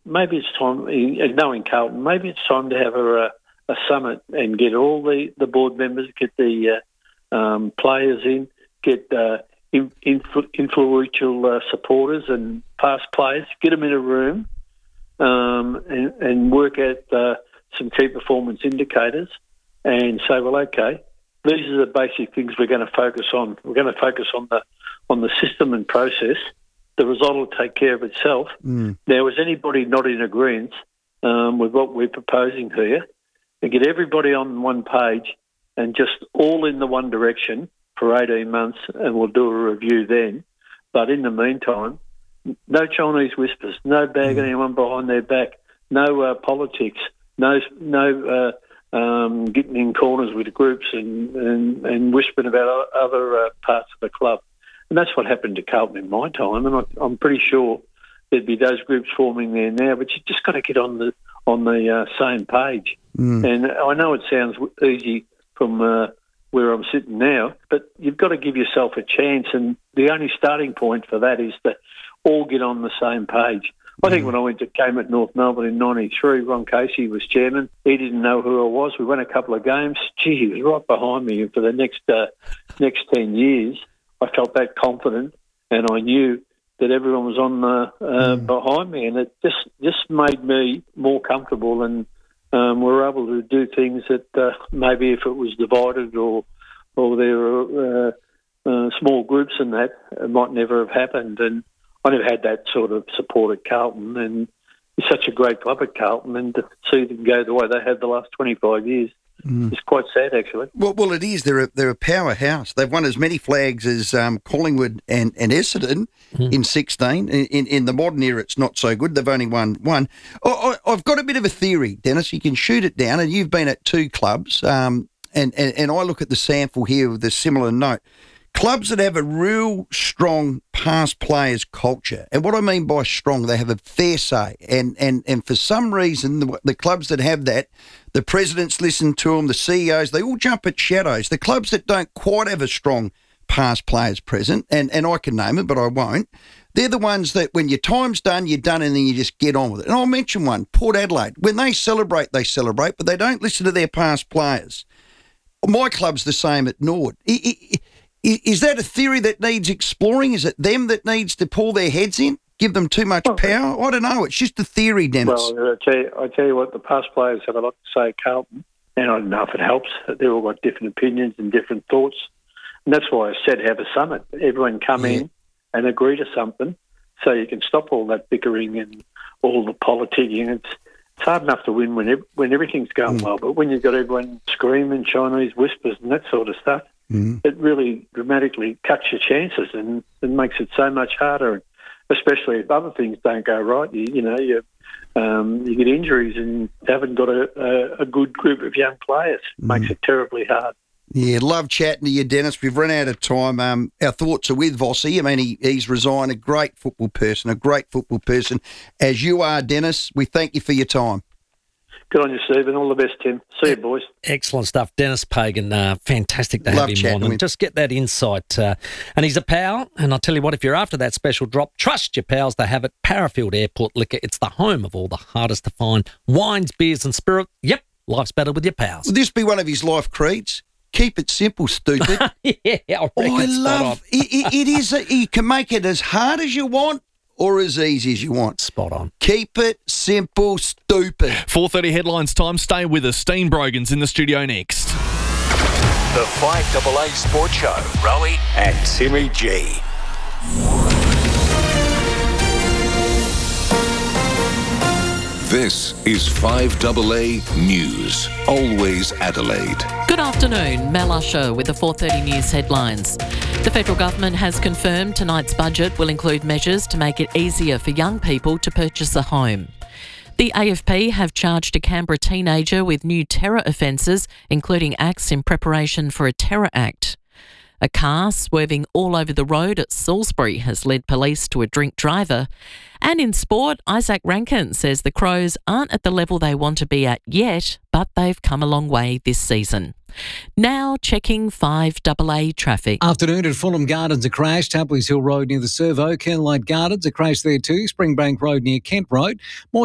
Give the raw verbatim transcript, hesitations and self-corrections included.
maybe it's time, knowing Carlton, maybe it's time to have a, a summit and get all the, the board members, get the uh, um, players in, get uh, in, influ- influential uh, supporters and past players, get them in a room um, and, and work at uh, some key performance indicators and say, well, okay, these are the basic things we're going to focus on. We're going to focus on the on the system and process. The result will take care of itself. Mm. Now, is anybody not in agreement um, with what we're proposing here? And get everybody on one page and just all in the one direction for eighteen months, and we'll do a review then. But in the meantime, no Chinese whispers, no bagging mm. anyone behind their back, no uh, politics, no no uh, um, getting in corners with groups and, and, and whispering about other uh, parts of the club. And that's what happened to Carlton in my time, and I, I'm pretty sure there'd be those groups forming there now. But you just got to get on the on the uh, same page. Mm. And I know it sounds easy from uh, where I'm sitting now, but you've got to give yourself a chance. And the only starting point for that is to all get on the same page. I think when I went to came at North Melbourne in ninety-three, Ron Casey was chairman. He didn't know who I was. We won a couple of games. Gee, he was right behind me. And for the next uh, next ten years, I felt that confident, and I knew that everyone was on the, uh, mm. behind me, and it just just made me more comfortable, and um, we were able to do things that uh, maybe if it was divided or or there were uh, uh, small groups in that, it might never have happened. And I never had that sort of support at Carlton, and it's such a great club at Carlton, and to see them go the way they have the last twenty-five years. Mm. It's quite sad, actually. Well, well, it is. They're a, they're a powerhouse. They've won as many flags as um, Collingwood and, and Essendon mm. in sixteen. In, in in the modern era, it's not so good. They've only won one. I, I, I've got a bit of a theory, Dennis. You can shoot it down, and you've been at two clubs, um, and, and, and I look at the sample here with a similar note. Clubs that have a real strong past players culture, and what I mean by strong, they have a fair say, and and, and for some reason, the, the clubs that have that, the presidents listen to them, the C E Os, they all jump at shadows. The clubs that don't quite have a strong past players present, and, and I can name it, but I won't, they're the ones that when your time's done, you're done, and then you just get on with it. And I'll mention one, Port Adelaide. When they celebrate, they celebrate, but they don't listen to their past players. My club's the same at Nord. It, it, Is that a theory that needs exploring? Is it them that needs to pull their heads in, give them too much power? I don't know. It's just a theory, Dennis. Well, I tell you, I tell you what, the past players have a lot to say at Carlton, and I don't know if it helps. They've all got different opinions and different thoughts, and that's why I said have a summit. Everyone come yeah. in and agree to something, so you can stop all that bickering and all the politicking. It's it's hard enough to win when when everything's going mm. well, but when you've got everyone screaming Chinese whispers and that sort of stuff. Mm. It really dramatically cuts your chances and it makes it so much harder, especially if other things don't go right. You, you know, you um, you get injuries and haven't got a, a, a good group of young players. It mm. makes it terribly hard. Yeah, love chatting to you, Dennis. We've run out of time. Um, our thoughts are with Vossi. I mean, he, he's resigned, a great football person, a great football person, as you are, Dennis. We thank you for your time. Good on you, Stephen. All the best, Tim. See you, boys. Excellent stuff. Dennis Pagan, uh, fantastic to have Love him on. And just get that insight. Uh, and he's a pal. And I'll tell you what, if you're after that special drop, trust your pals. They have it. Parafield Airport Liquor. It's the home of all the hardest to find wines, beers and spirit. Yep, life's better with your pals. Would this be one of his life creeds? Keep it simple, stupid. yeah, I, oh, I love it, it. It is. A, you can make it as hard as you want or as easy as you want. Spot on. Keep it simple, stupid. four thirty headlines time. Stay with us. Steen Brogan's in the studio next. The five A A Sports Show. Rowie and Timmy G. This is five A A News. Always Adelaide. Good afternoon, Mel Usher with the four thirty News headlines. The federal government has confirmed tonight's budget will include measures to make it easier for young people to purchase a home. The A F P have charged a Canberra teenager with new terror offences, including acts in preparation for a terror act. A car swerving all over the road at Salisbury has led police to a drink driver. And in sport, Isaac Rankin says the Crows aren't at the level they want to be at yet, but they've come a long way this season. Now checking five A A traffic. Afternoon at Fulham Gardens, a crash. Tapley's Hill Road near the Servo. Kernlight Gardens, a crash there too. Springbank Road near Kent Road. More